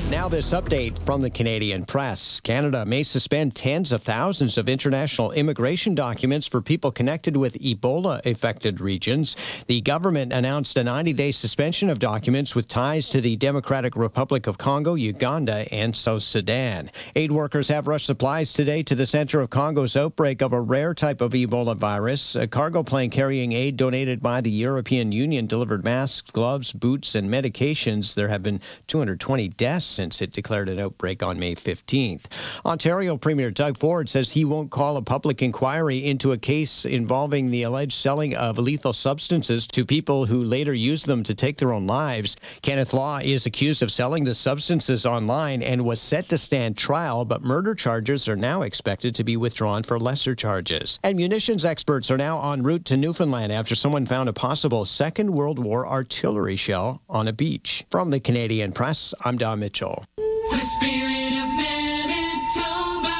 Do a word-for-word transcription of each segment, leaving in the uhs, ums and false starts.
Now this update from the Canadian Press. Canada may suspend tens of thousands of international immigration documents for people connected with Ebola-affected regions. The government announced a ninety-day suspension of documents with ties to the Democratic Republic of Congo, Uganda, and South Sudan. Aid workers have rushed supplies today to the center of Congo's outbreak of a rare type of Ebola virus. A cargo plane carrying aid donated by the European Union delivered masks, gloves, boots, and medications. There have been two hundred twenty deaths since it declared an outbreak on May fifteenth. Ontario Premier Doug Ford says he won't call a public inquiry into a case involving the alleged selling of lethal substances to people who later used them to take their own lives. Kenneth Law is accused of selling the substances online and was set to stand trial, but murder charges are now expected to be withdrawn for lesser charges. And munitions experts are now en route to Newfoundland after someone found a possible Second World War artillery shell on a beach. From the Canadian Press, I'm Don Mitchell. The spirit of Manitoba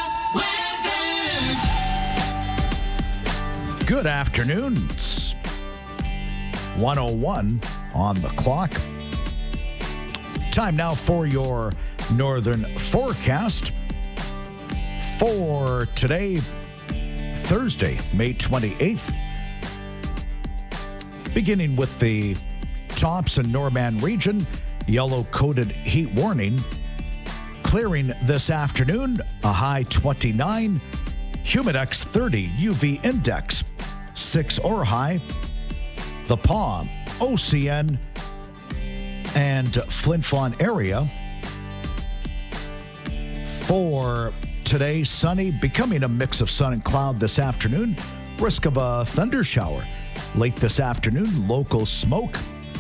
weather. Good afternoon. It's one oh one on the clock. Time now for your northern forecast for today, Thursday, May twenty-eighth. Beginning with the Tops and Norman region, yellow-coated heat warning. Clearing this afternoon, a high twenty-nine, humidex thirty, U V index six or high. The Paw, O C N, and Flin Flon area. For today, sunny, becoming a mix of sun and cloud this afternoon. Risk of a thunder shower late this afternoon, local smoke.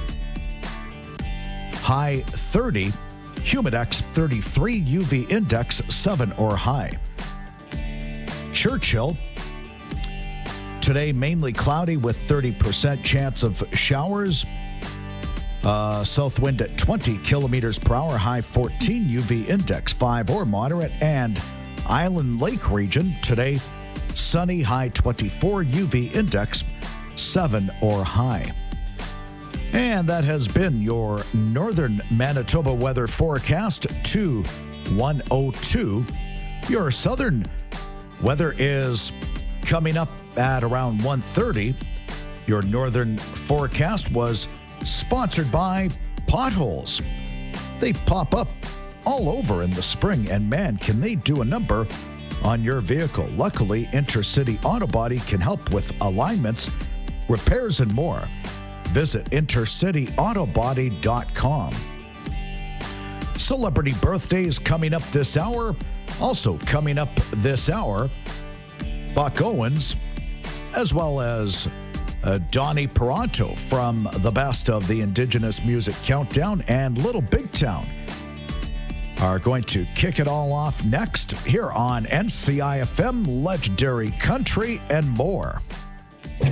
High thirty, humidex thirty-three, U V index seven or high. Churchill, today mainly cloudy with thirty percent chance of showers. Uh, south wind at twenty kilometers per hour, high fourteen, U V index five or moderate. And Island Lake region, today sunny, high twenty-four, U V index seven or high. And that has been your northern Manitoba weather forecast to one oh two. Your southern weather is coming up at around one thirty. Your northern forecast was sponsored by Potholes. They pop up all over in the spring, and man, can they do a number on your vehicle. Luckily, Intercity Auto Body can help with alignments, repairs, and more. Visit intercity auto body dot com. Celebrity birthdays coming up this hour. Also coming up this hour, Buck Owens, as well as uh, Donnie Peranto from the Best of the Indigenous Music Countdown and Little Big Town are going to kick it all off next here on N C I F M, Legendary Country and more.